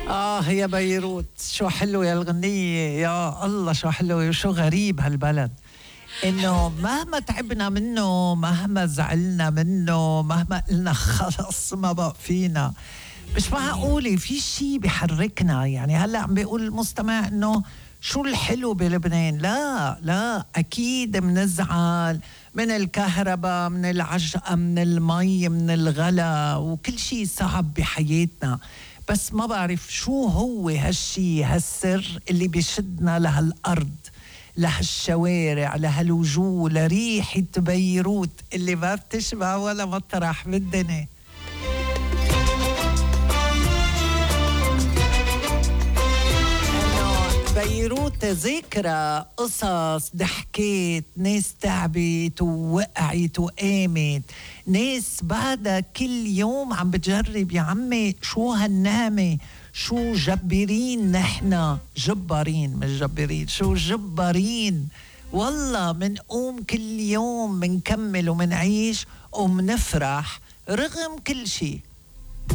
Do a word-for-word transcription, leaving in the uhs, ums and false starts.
آه يا بيروت، شو حلو يا الغنية، يا الله شو حلو وشو غريب هالبلد. إنه مهما تعبنا منه، مهما زعلنا منه، مهما قلنا خلص ما بقى فينا، مش معقولة في شي بيحركنا. يعني هلأ عم بيقول المستمع إنه شو الحلو بلبنان. لا لا، أكيد منزعل من الكهرباء، من العجقة، من المي، من الغلا، وكل شي صعب بحياتنا. بس ما بعرف شو هو هالشي، هالسر اللي بيشدنا لهالأرض، لهالشوارع، لهالوجوه، لريحة بيروت اللي ما بتشبع ولا مطرح بالدنيا. بيروت ذكرى قصص، ضحكات، ناس تعبت ووقعت وقامت، ناس بعدها كل يوم عم بتجرب يا عمي شو هالنعمة، شو جبارين نحنا، جبارين مش جبارين، شو جبارين والله. منقوم كل يوم منكمل ومنعيش ومنفرح رغم كل شي.